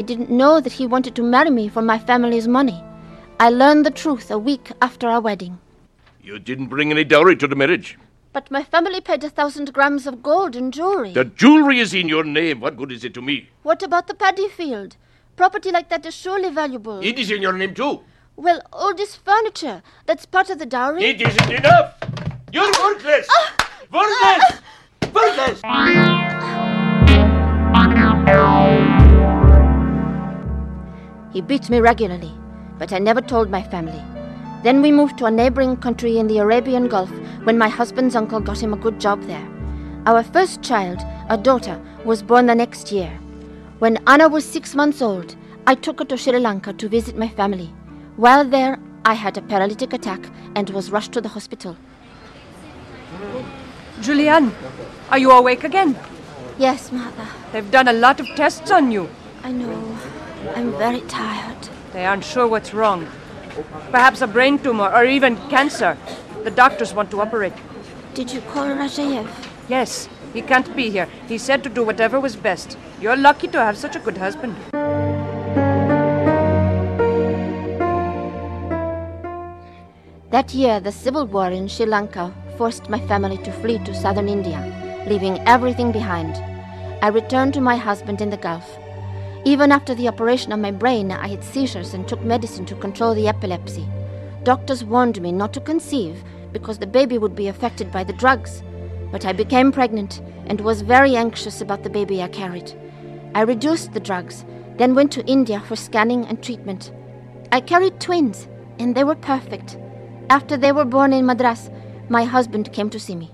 I didn't know that he wanted to marry me for my family's money. I learned the truth a week after our wedding. You didn't bring any dowry to the marriage. But my family paid 1,000 grams of gold and jewelry. The jewelry is in your name. What good is it to me? What about the paddy field? Property like that is surely valuable. It is in your name too. Well, all this furniture, that's part of the dowry. It isn't enough. You're worthless. Worthless. Worthless. He beat me regularly, but I never told my family. Then we moved to a neighboring country in the Arabian Gulf when my husband's uncle got him a good job there. Our first child, a daughter, was born the next year. When Anna was 6 months old, I took her to Sri Lanka to visit my family. While there, I had a paralytic attack and was rushed to the hospital. Julianne, are you awake again? Yes, Mother. They've done a lot of tests on you. I know. I'm very tired. They aren't sure what's wrong. Perhaps a brain tumor or even cancer. The doctors want to operate. Did you call Rajayev? Yes, he can't be here. He said to do whatever was best. You're lucky to have such a good husband. That year, the civil war in Sri Lanka forced my family to flee to southern India, leaving everything behind. I returned to my husband in the Gulf. Even after the operation on my brain, I had seizures and took medicine to control the epilepsy. Doctors warned me not to conceive because the baby would be affected by the drugs. But I became pregnant and was very anxious about the baby I carried. I reduced the drugs, then went to India for scanning and treatment. I carried twins, and they were perfect. After they were born in Madras, my husband came to see me.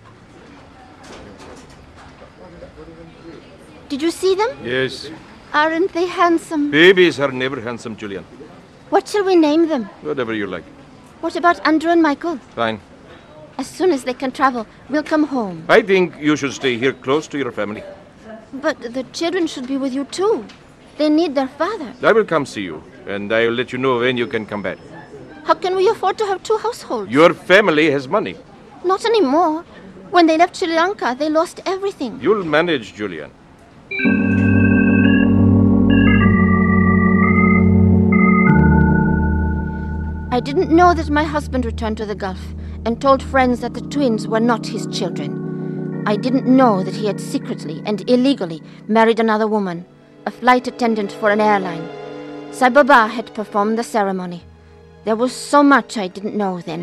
Did you see them? Yes. Aren't they handsome? Babies are never handsome, Julian. What shall we name them? Whatever you like. What about Andrew and Michael? Fine. As soon as they can travel, we'll come home. I think you should stay here close to your family. But the children should be with you too. They need their father. I will come see you, and I will let you know when you can come back. How can we afford to have two households? Your family has money. Not anymore. When they left Sri Lanka, they lost everything. You'll manage, Julian. I didn't know that my husband returned to the Gulf and told friends that the twins were not his children. I didn't know that he had secretly and illegally married another woman, a flight attendant for an airline. Sai Baba had performed the ceremony. There was so much I didn't know then.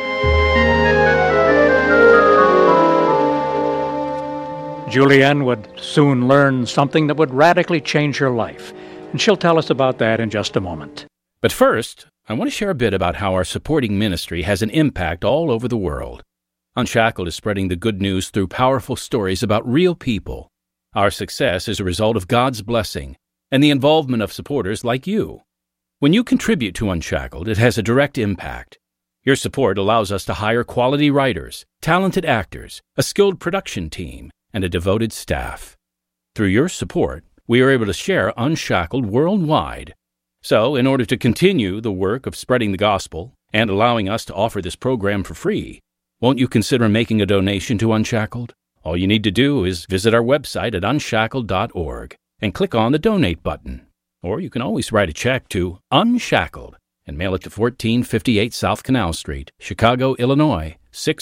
Julianne would soon learn something that would radically change her life, and she'll tell us about that in just a moment. But first, I want to share a bit about how our supporting ministry has an impact all over the world. Unshackled is spreading the good news through powerful stories about real people. Our success is a result of God's blessing and the involvement of supporters like you. When you contribute to Unshackled, it has a direct impact. Your support allows us to hire quality writers, talented actors, a skilled production team, and a devoted staff. Through your support, we are able to share Unshackled worldwide. So, in order to continue the work of spreading the gospel and allowing us to offer this program for free, won't you consider making a donation to Unshackled? All you need to do is visit our website at unshackled.org and click on the donate button. Or you can always write a check to Unshackled and mail it to 1458 South Canal Street, Chicago, Illinois,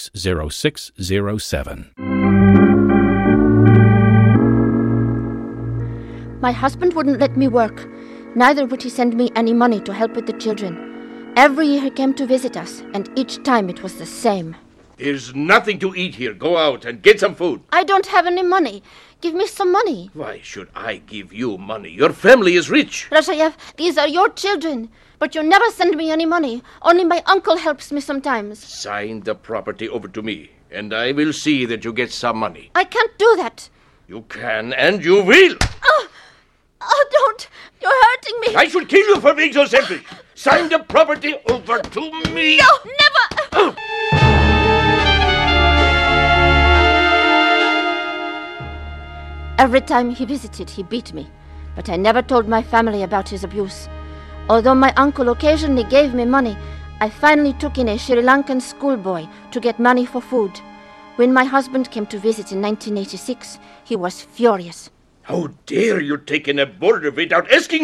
60607. My husband wouldn't let me work. Neither would he send me any money to help with the children. Every year he came to visit us, and each time it was the same. There's nothing to eat here. Go out and get some food. I don't have any money. Give me some money. Why should I give you money? Your family is rich. Rajayev, these are your children. But you never send me any money. Only my uncle helps me sometimes. Sign the property over to me, and I will see that you get some money. I can't do that. You can, and you will. Oh, don't. You're hurting me. I should kill you for being so selfish. Sign the property over to me. No, never. Every time he visited, he beat me. But I never told my family about his abuse. Although my uncle occasionally gave me money, I finally took in a Sri Lankan schoolboy to get money for food. When my husband came to visit in 1986, he was furious. How dare you take in a boarder without asking